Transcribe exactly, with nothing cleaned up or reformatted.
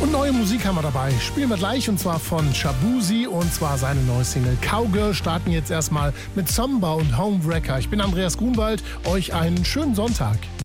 Und neue Musik haben wir dabei. Spielen wir gleich und zwar von Shabuzi und zwar seine neue Single Cowgirl. Starten jetzt erstmal mit Zomba und Homewrecker. Ich bin Andreas Grunwald. Euch einen schönen Sonntag.